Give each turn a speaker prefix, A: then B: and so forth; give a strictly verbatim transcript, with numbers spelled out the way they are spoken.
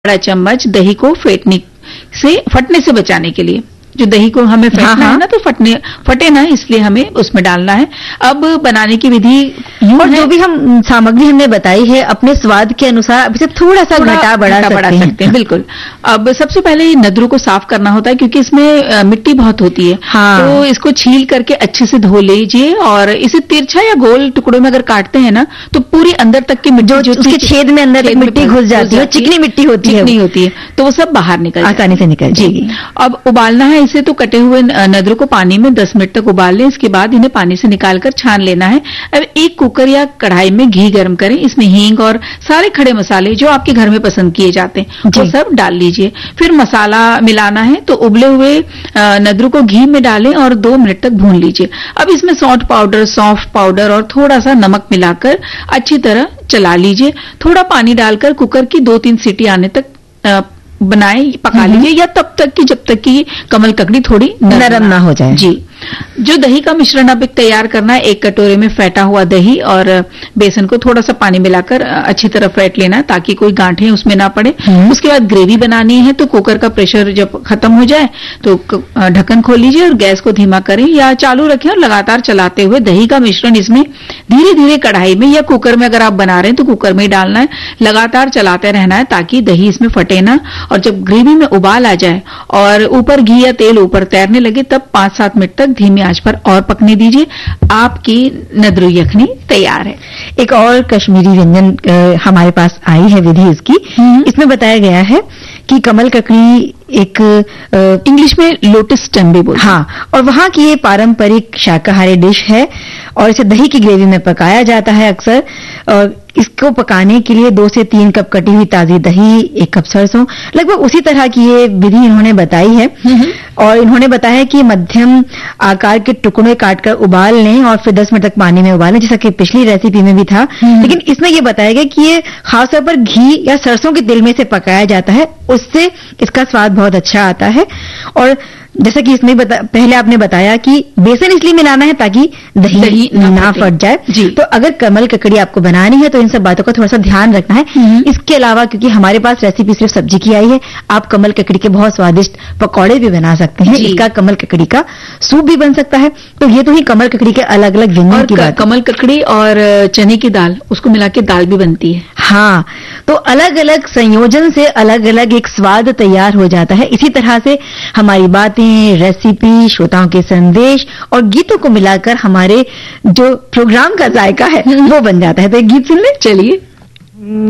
A: बड़ा चम्मच दही को फेंटने से फटने से बचाने के लिए, जो दही को हमें फेंटना
B: हाँ, हाँ।
A: है ना तो फटने फटे ना, इसलिए हमें उसमें डालना है। अब बनाने की विधि यूं
B: और
A: है,
B: जो भी हम सामग्री हमने बताई है अपने स्वाद के अनुसार अब इसे थोड़ा सा
A: थोड़ा
B: घटा बढ़ा
A: घटा
B: सकते,
A: बढ़ा
B: हैं।
A: सकते हैं। बिल्कुल। अब सबसे पहले नदरों को साफ करना होता है क्योंकि इसमें अ, मिट्टी बहुत होती है।
B: हाँ।
A: तो इसको छील करके अच्छे से धो लीजिए और इसे तिरछा या गोल टुकड़ों में अगर काटते हैं ना तो पूरी अंदर तक की मिट्टी
B: जो उसके छेद में अंदर तक मिट्टी घुस जाती है, चिकनी मिट्टी होती है,
A: चिकनी होती है, तो वो सब बाहर निकल
B: आसानी से निकल
A: जी।
B: जाएगी।
A: अब उबालना है इसे, तो कटे हुए नदरों को पानी में दस मिनट तक उबाल लें। इसके बाद इन्हें पानी से निकालकर छान लेना है। अब एक कुकर या कढ़ाई में घी गर्म करें, इसमें हींग और सारे खड़े मसाले जो आपके घर में पसंद किए जाते हैं वो सब डाल लीजिए। फिर मसाला मिलाना है तो उबले हुए नदरों को घी में डालें और दो मिनट तक भून लीजिए। अब इसमें सौंठ पाउडर, सौंफ पाउडर और थोड़ा सा नमक मिलाकर अच्छी तरह चला लीजिए। थोड़ा पानी डालकर कुकर की दो तीन सीटी आने तक अ, बनाए पका लीजिए, या तब तक कि जब तक कि कमल ककड़ी थोड़ी
B: नरम ना हो जाए।
A: जी। जो दही का मिश्रण अब तैयार करना है, एक कटोरे में फेंटा हुआ दही और बेसन को थोड़ा सा पानी मिलाकर अच्छी तरह फेंट लेना है ताकि कोई गांठें उसमें ना पड़े। उसके बाद ग्रेवी बनानी है तो कुकर का प्रेशर जब खत्म हो जाए तो ढक्कन खोल लीजिए और गैस को धीमा करें या चालू रखें और लगातार चलाते हुए दही का मिश्रण इसमें धीरे धीरे कढ़ाई में या कुकर में, अगर आप बना रहे हैं तो कुकर में ही डालना है। लगातार चलाते रहना है ताकि दही इसमें फटे ना, और जब ग्रेवी में उबाल आ जाए और ऊपर घी या तेल ऊपर तैरने लगे तब पांच सात मिनट तक धीमी आंच पर और पकने दीजिए। आपकी नदरू यखनी तैयार है।
B: एक और कश्मीरी व्यंजन अ, हमारे पास आई है विधि इसकी। इसमें बताया गया है कि कमल ककड़ी एक अ,
A: इंग्लिश में लोटस स्टेम भी बोलते हैं।
B: हाँ, और वहाँ की ये पारंपरिक शाकाहारी डिश है और इसे दही की ग्रेवी में पकाया जाता है अक्सर। और इसको पकाने के लिए दो से तीन कप कटी हुई ताजी दही, एक कप सरसों, लगभग उसी तरह की ये विधि इन्होंने बताई है। और इन्होंने बताया है कि मध्यम आकार के टुकड़े काटकर उबाल लें और फिर दस मिनट तक पानी में उबालें, जैसा कि पिछली रेसिपी में भी था। लेकिन इसमें ये बताया गया कि ये खासतौर पर घी या सरसों के तेल में से पकाया जाता है, उससे इसका स्वाद बहुत अच्छा आता है। और जैसा कि इसमें बता, पहले आपने बताया कि बेसन इसलिए मिलाना है ताकि दही, दही ना, ना फट जाए। तो अगर कमल ककड़ी आपको बनानी है तो इन सब बातों का थोड़ा सा ध्यान रखना है। इसके अलावा क्योंकि हमारे पास रेसिपी सिर्फ सब्जी की आई है, आप कमल ककड़ी के बहुत स्वादिष्ट पकौड़े भी बना सकते हैं। इसका कमल ककड़ी का सूप भी बन सकता है। तो ये तो ही कमल ककड़ी के अलग अलग व्यंजन की बात।
A: कमल ककड़ी और चने की दाल, उसको मिला के दाल भी बनती है।
B: हाँ, तो अलग अलग संयोजन से अलग अलग एक स्वाद तैयार हो जाता है। इसी तरह से हमारी बातें, रेसिपी, श्रोताओं के संदेश और गीतों को मिलाकर हमारे जो प्रोग्राम का जायका है वो बन जाता है। तो एक गीत सुन ले,
A: चलिए।